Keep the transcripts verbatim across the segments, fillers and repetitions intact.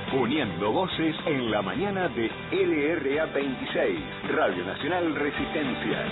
Uniendo voces en la mañana de L R A veintiséis, Radio Nacional Resistencia.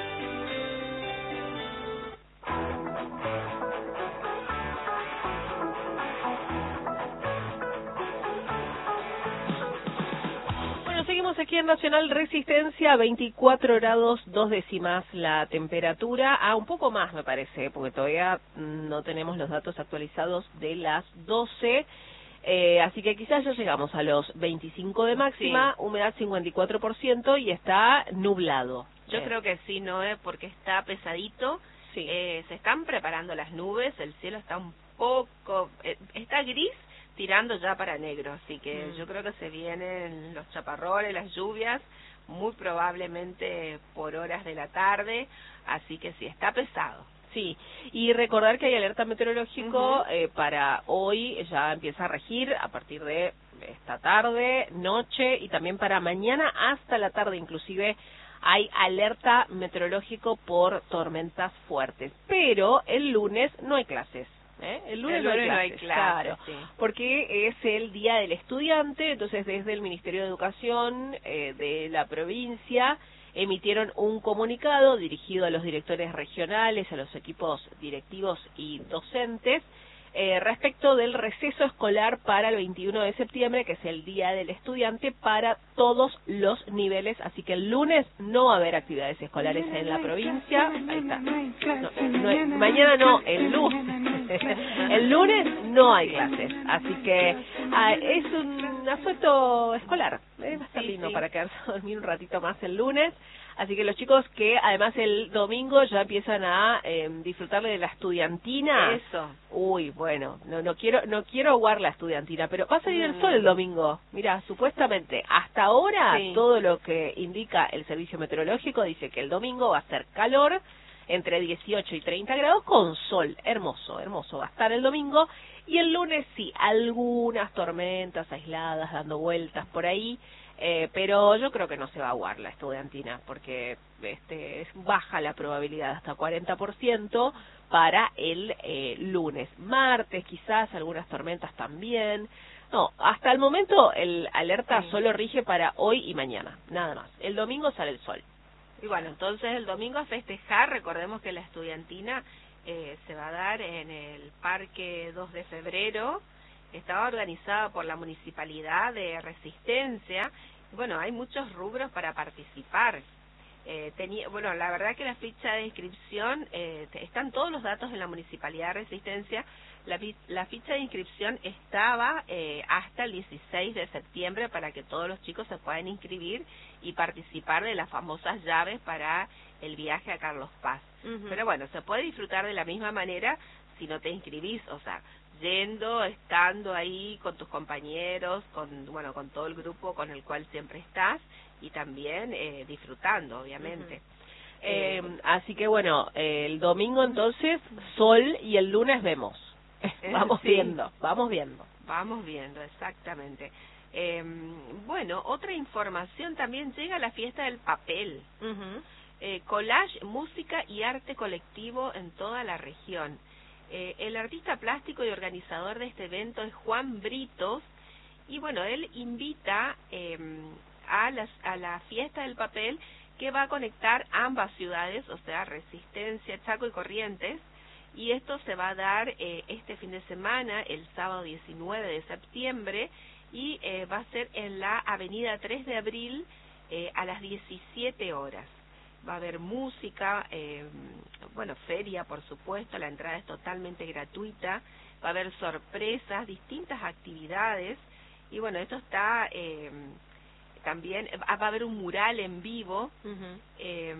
Seguimos aquí en Nacional Resistencia, veinticuatro grados, dos décimas la temperatura, a ah, un poco más me parece, porque todavía no tenemos los datos actualizados de las doce, eh, así que quizás ya llegamos a los veinticinco de máxima, sí. Humedad cincuenta y cuatro por ciento y está nublado. Yo eh. creo que sí, Noé, porque está pesadito, sí. eh, se están preparando las nubes, el cielo está un poco, eh, está gris, tirando ya para negro, así que mm. yo creo que se vienen los chaparrones, las lluvias, muy probablemente por horas de la tarde, así que sí, está pesado. Sí, y recordar que hay alerta meteorológico uh-huh. eh, para hoy, ya empieza a regir a partir de esta tarde, noche, y también para mañana hasta la tarde inclusive hay alerta meteorológico por tormentas fuertes, pero el lunes no hay clases. ¿Eh? El lunes, el lunes no no hay hay clases, clase, claro, sí. porque es el Día del Estudiante, entonces desde el Ministerio de Educación eh, de la provincia emitieron un comunicado dirigido a los directores regionales, a los equipos directivos y docentes, eh, respecto del receso escolar para el veintiuno de septiembre, que es el Día del Estudiante, para todos los niveles, así que el lunes no va a haber actividades escolares en la provincia. Ahí está. No, no hay, mañana no, el lunes. El lunes no hay clases, así que ah, es un asueto escolar, eh, va a estar sí, lindo sí. para quedarse a dormir un ratito más el lunes. Así que los chicos que además el domingo ya empiezan a eh, disfrutarle de la estudiantina. Eso. Uy, bueno, no no quiero no quiero aguar la estudiantina, pero va a salir mm. el sol el domingo. Mira, supuestamente hasta ahora sí. todo lo que indica el servicio meteorológico dice que el domingo va a ser calor, entre dieciocho y treinta grados con sol. Hermoso, hermoso va a estar el domingo. Y el lunes sí, algunas tormentas aisladas dando vueltas por ahí. Eh, pero yo creo que no se va a aguar la estudiantina porque este es baja la probabilidad, hasta cuarenta por ciento para el eh, lunes. Martes quizás algunas tormentas también. No, hasta el momento el alerta sí. solo rige para hoy y mañana, nada más. El domingo sale el sol. Y bueno, entonces el domingo a festejar, recordemos que la estudiantina eh, se va a dar en el Parque dos de febrero, estaba organizada por la Municipalidad de Resistencia. Bueno, hay muchos rubros para participar. Eh, tenía, bueno, la verdad que la ficha de inscripción, eh, están todos los datos en la Municipalidad de Resistencia. La, la ficha de inscripción estaba eh, hasta el dieciséis de septiembre para que todos los chicos se puedan inscribir y participar de las famosas llaves para el viaje a Carlos Paz. Uh-huh. Pero bueno, se puede disfrutar de la misma manera si no te inscribís, o sea, yendo, estando ahí con tus compañeros, con bueno, con todo el grupo con el cual siempre estás y también eh, disfrutando, obviamente. Uh-huh. eh, eh, así que bueno, eh, el domingo entonces sol y el lunes vemos. Vamos sí. viendo, vamos viendo. Vamos viendo, exactamente. Eh, bueno, otra información también llega la fiesta del papel. Uh-huh. eh, collage, música y arte colectivo en toda la región. Eh, el artista plástico y organizador de este evento es Juan Britos, y bueno, él invita eh, a, las, a la fiesta del papel que va a conectar ambas ciudades, o sea, Resistencia, Chaco y Corrientes, y esto se va a dar eh, este fin de semana, el sábado diecinueve de septiembre, y eh, va a ser en la avenida tres de abril eh, a las diecisiete horas. Va a haber música, eh, bueno, feria, por supuesto, la entrada es totalmente gratuita, va a haber sorpresas, distintas actividades, y bueno, esto está eh, también, va a haber un mural en vivo. Uh-huh. eh,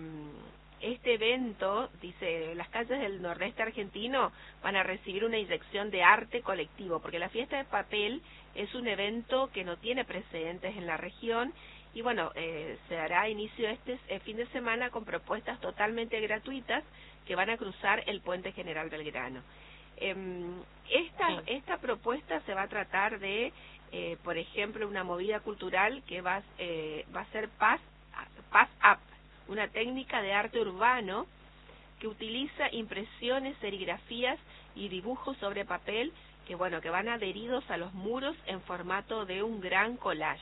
este evento, dice, las calles del nordeste argentino van a recibir una inyección de arte colectivo, porque la fiesta de papel es un evento que no tiene precedentes en la región. Y bueno, eh, se dará inicio este eh, fin de semana con propuestas totalmente gratuitas que van a cruzar el Puente General Belgrano. Eh, esta, sí. esta propuesta se va a tratar de, eh, por ejemplo, una movida cultural que va, eh, va a ser Pass, Pass Up, una técnica de arte urbano que utiliza impresiones, serigrafías y dibujos sobre papel que bueno, que van adheridos a los muros en formato de un gran collage.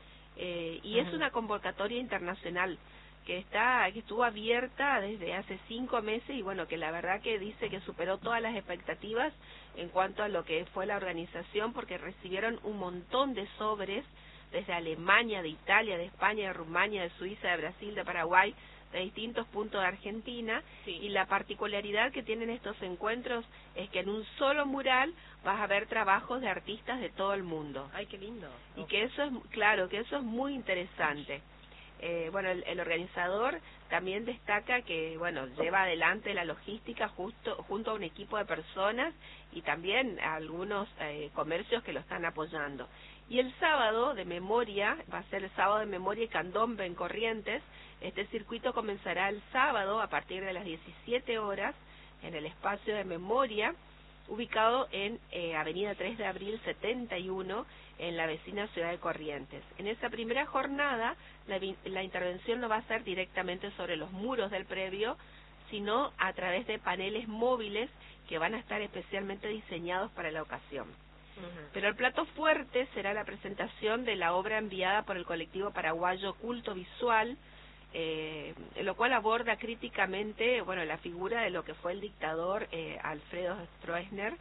Eh, y uh-huh. es una convocatoria internacional que está que estuvo abierta desde hace cinco meses y bueno, que la verdad que dice que superó todas las expectativas en cuanto a lo que fue la organización, porque recibieron un montón de sobres desde Alemania, de Italia, de España, de Rumania, de Suiza, de Brasil, de Paraguay, de distintos puntos de Argentina, sí. y la particularidad que tienen estos encuentros es que en un solo mural vas a ver trabajos de artistas de todo el mundo. ¡Ay, qué lindo! Y que eso es, claro, que eso es muy interesante. Eh, bueno, el, el organizador también destaca que, bueno, lleva adelante la logística justo junto a un equipo de personas y también a algunos eh, comercios que lo están apoyando. Y el sábado de memoria, va a ser el sábado de memoria y candombe en Corrientes. Este circuito comenzará el sábado a partir de las diecisiete horas en el espacio de memoria, ubicado en eh, Avenida tres de abril setenta y uno, en la vecina ciudad de Corrientes. En esa primera jornada, la, la intervención no va a ser directamente sobre los muros del predio, sino a través de paneles móviles que van a estar especialmente diseñados para la ocasión. Uh-huh. Pero el plato fuerte será la presentación de la obra enviada por el colectivo paraguayo Culto Visual, eh, lo cual aborda críticamente, bueno, la figura de lo que fue el dictador eh, Alfredo Stroessner,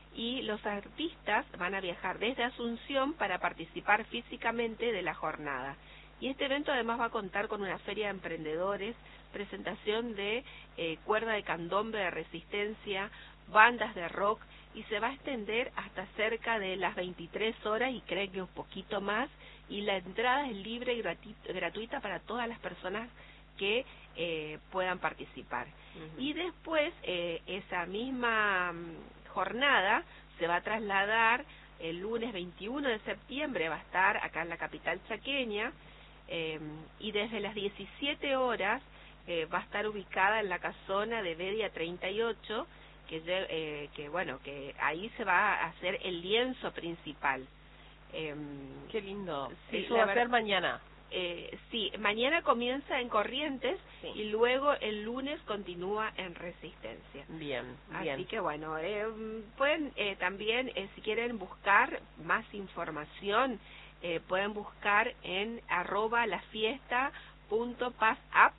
y los artistas van a viajar desde Asunción para participar físicamente de la jornada. Y este evento además va a contar con una feria de emprendedores, presentación de eh, cuerda de candombe de resistencia, bandas de rock, y se va a extender hasta cerca de las veintitrés horas y creo que un poquito más, y la entrada es libre y gratuita para todas las personas que eh, puedan participar. Uh-huh. Y después eh, esa misma jornada se va a trasladar el lunes veintiuno de septiembre, va a estar acá en la capital chaqueña, eh, y desde las diecisiete horas eh, va a estar ubicada en la casona de Bedia treinta y ocho, que, eh, que bueno, que ahí se va a hacer el lienzo principal. Eh, Qué lindo. Sí, Eso va a ser mañana. Eh, sí, mañana comienza en Corrientes, sí. y luego el lunes continúa en Resistencia. Bien, Así bien. que bueno, eh, pueden eh, también, eh, si quieren buscar más información, eh, pueden buscar en arroba la fiesta punto pasup,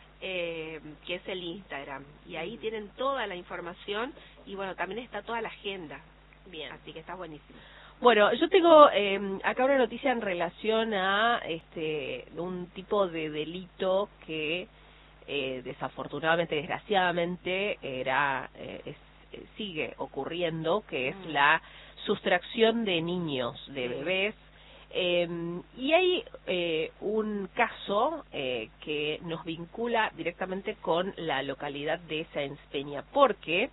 eh, que es el Instagram, y ahí tienen toda la información y bueno, también está toda la agenda. Bien. Así que está buenísimo. Bueno, yo tengo eh, acá una noticia en relación a este un tipo de delito que eh, desafortunadamente, desgraciadamente, era eh, es, eh, sigue ocurriendo, que es mm. la sustracción de niños, de bebés. Eh, y hay eh, un caso eh, que nos vincula directamente con la localidad de Sáenz Peña, porque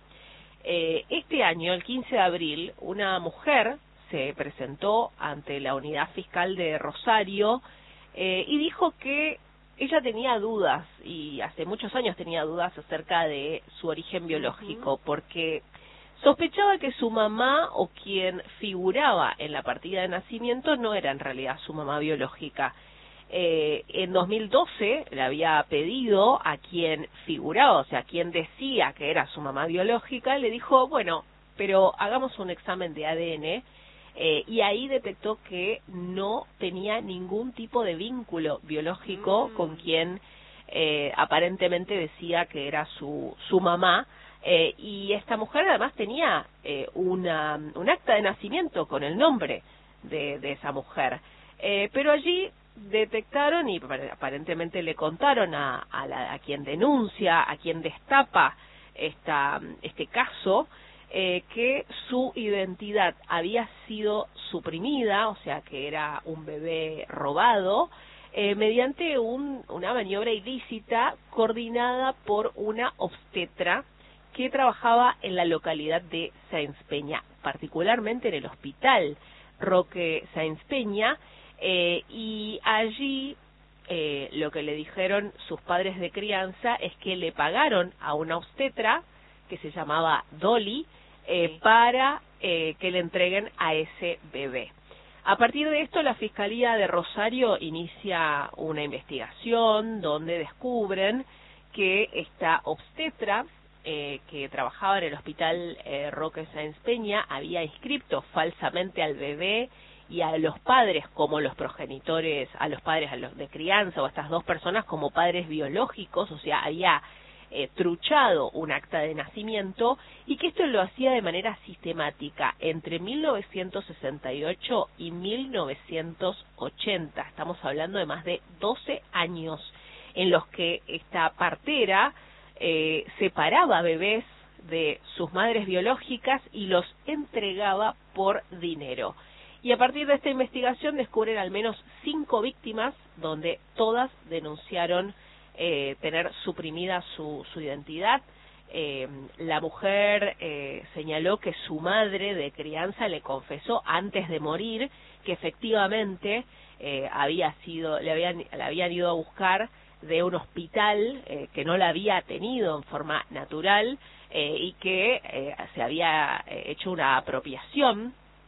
eh, este año, el quince de abril, una mujer se presentó ante la unidad fiscal de Rosario eh, y dijo que ella tenía dudas, y hace muchos años tenía dudas acerca de su origen biológico, uh-huh. porque sospechaba que su mamá o quien figuraba en la partida de nacimiento no era en realidad su mamá biológica. Eh, en dos mil doce le había pedido a quien figuraba, o sea, a quien decía que era su mamá biológica, le dijo, bueno, pero hagamos un examen de A D N, eh, y ahí detectó que no tenía ningún tipo de vínculo biológico mm. con quien eh, aparentemente decía que era su, su mamá. Eh, y esta mujer además tenía eh, una, un acta de nacimiento con el nombre de, de esa mujer. Eh, pero allí detectaron y aparentemente le contaron a, a, la, a quien denuncia, a quien destapa esta, este caso, eh, que su identidad había sido suprimida, o sea que era un bebé robado, eh, mediante un, una maniobra ilícita coordinada por una obstetra que trabajaba en la localidad de Sáenz Peña, particularmente en el hospital Roque Sáenz Peña, eh, y allí eh, lo que le dijeron sus padres de crianza es que le pagaron a una obstetra que se llamaba Dolly eh, sí. para eh, que le entreguen a ese bebé. A partir de esto, la Fiscalía de Rosario inicia una investigación donde descubren que esta obstetra eh, que trabajaba en el hospital eh, Roque Sáenz Peña había inscrito falsamente al bebé y a los padres como los progenitores, a los padres a los de crianza o a estas dos personas como padres biológicos, o sea, había eh, truchado un acta de nacimiento, y que esto lo hacía de manera sistemática entre mil novecientos sesenta y ocho y mil novecientos ochenta. Estamos hablando de más de doce años en los que esta partera eh, separaba bebés de sus madres biológicas y los entregaba por dinero. Y a partir de esta investigación descubren al menos cinco víctimas, donde todas denunciaron eh, tener suprimida su, su identidad. Eh, la mujer eh, señaló que su madre de crianza le confesó antes de morir que efectivamente eh, había sido, le habían, le habían ido a buscar de un hospital eh, que no la había tenido en forma natural eh, y que eh, se había hecho una apropiación.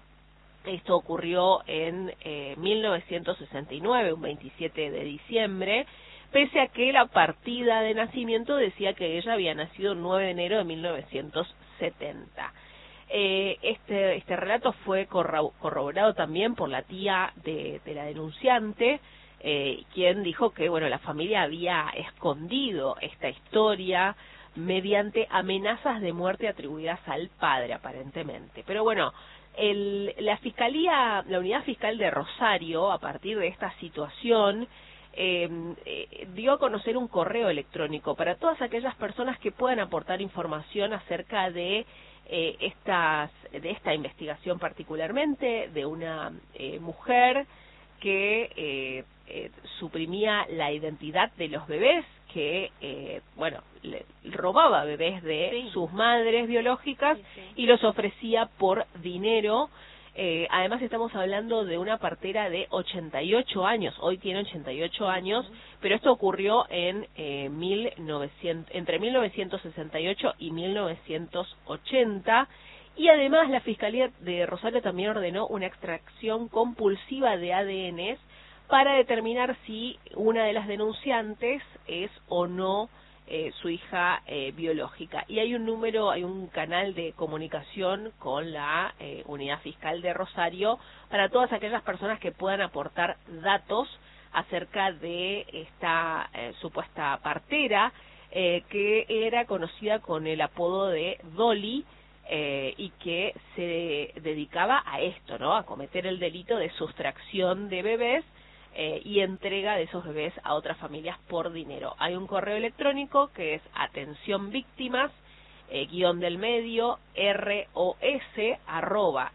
Esto ocurrió en eh, mil novecientos sesenta y nueve, un veintisiete de diciembre, pese a que la partida de nacimiento decía que ella había nacido el nueve de enero de mil novecientos setenta. Eh, este, este relato fue corroborado también por la tía de, de la denunciante, eh, quien dijo que bueno, la familia había escondido esta historia mediante amenazas de muerte atribuidas al padre, aparentemente. Pero bueno, el, la fiscalía, la unidad fiscal de Rosario, a partir de esta situación, eh, eh, dio a conocer un correo electrónico para todas aquellas personas que puedan aportar información acerca de eh, estas, de esta investigación, particularmente de una eh, mujer que eh, eh, suprimía la identidad de los bebés, que, eh, bueno, le robaba bebés de sí. sus madres biológicas sí, sí. y los ofrecía por dinero. Eh, además estamos hablando de una partera de ochenta y ocho años, hoy tiene ochenta y ocho años, uh-huh. pero esto ocurrió en eh, mil novecientos, entre mil novecientos sesenta y ocho y mil novecientos ochenta, y además la Fiscalía de Rosario también ordenó una extracción compulsiva de A D N para determinar si una de las denunciantes es o no eh, su hija eh, biológica. Y hay un número, hay un canal de comunicación con la eh, Unidad Fiscal de Rosario para todas aquellas personas que puedan aportar datos acerca de esta eh, supuesta partera, eh, que era conocida con el apodo de Dolly, eh, y que se dedicaba a esto, ¿no? A cometer el delito de sustracción de bebés Eh, y entrega de esos bebés a otras familias por dinero. Hay un correo electrónico que es atención víctimas, eh, guión del medio, ros, arroba,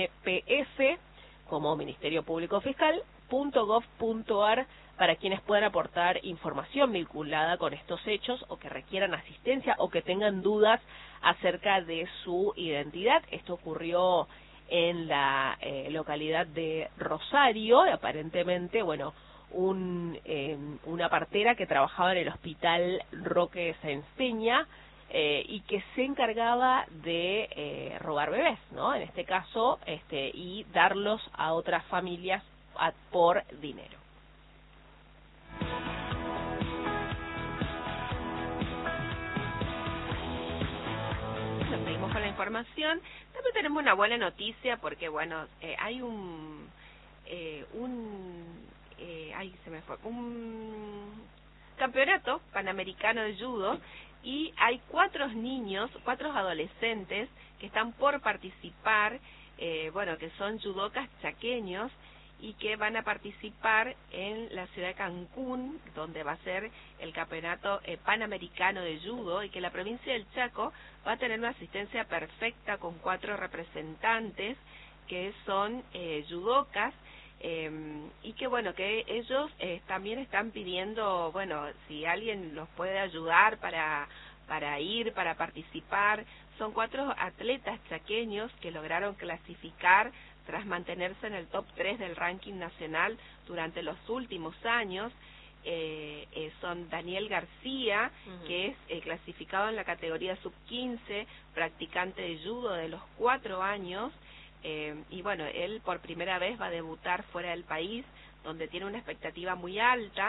mpf, como Ministerio Público Fiscal, punto gov punto ar, para quienes puedan aportar información vinculada con estos hechos o que requieran asistencia o que tengan dudas acerca de su identidad. Esto ocurrió en la eh, localidad de Rosario, aparentemente, bueno, un, eh, una partera que trabajaba en el hospital Roque Sáenz Peña eh, y que se encargaba de eh, robar bebés, ¿no? En este caso, este, y darlos a otras familias a, por dinero. Seguimos con la información. También tenemos una buena noticia porque, bueno, eh, hay un, eh, un, eh, ay, se me fue, un campeonato panamericano de judo y hay cuatro niños, cuatro adolescentes que están por participar, eh, bueno, que son judocas chaqueños y que van a participar en la ciudad de Cancún, donde va a ser el campeonato eh, panamericano de judo, y que la provincia del Chaco va a tener una asistencia perfecta con cuatro representantes que son eh, judocas, eh, y que bueno, que ellos eh, también están pidiendo, bueno, si alguien los puede ayudar para, para ir, para participar. Son cuatro atletas chaqueños que lograron clasificar tras mantenerse en el top tres del ranking nacional durante los últimos años. Eh, eh, son Daniel García, uh-huh. que es eh, clasificado en la categoría sub quince, practicante de judo de los cuatro años, eh, y bueno, él por primera vez va a debutar fuera del país, donde tiene una expectativa muy alta.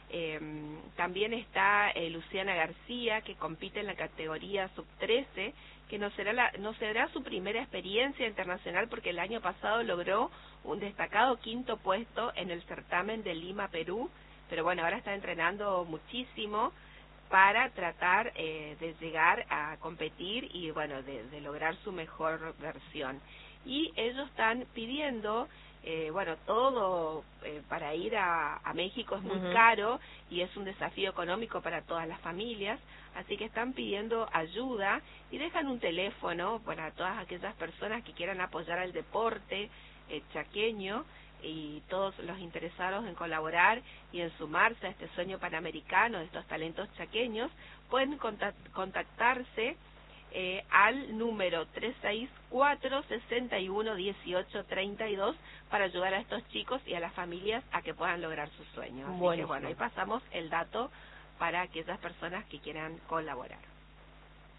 Eh, también está eh, Luciana García, que compite en la categoría sub trece, que no será, la, no será su primera experiencia internacional porque el año pasado logró un destacado quinto puesto en el certamen de Lima, Perú, pero bueno, ahora está entrenando muchísimo para tratar eh, de llegar a competir y bueno, de, de lograr su mejor versión. Y ellos están pidiendo, eh, bueno, todo eh, para ir a, a México es muy uh-huh. caro y es un desafío económico para todas las familias, así que están pidiendo ayuda y dejan un teléfono para todas aquellas personas que quieran apoyar al deporte eh, chaqueño, y todos los interesados en colaborar y en sumarse a este sueño panamericano de estos talentos chaqueños, pueden contactarse eh, al número tres seis cuatro, seis uno, uno ocho tres dos para ayudar a estos chicos y a las familias a que puedan lograr sus sueños. Así bueno, que bueno, ahí pasamos el dato para aquellas personas que quieran colaborar.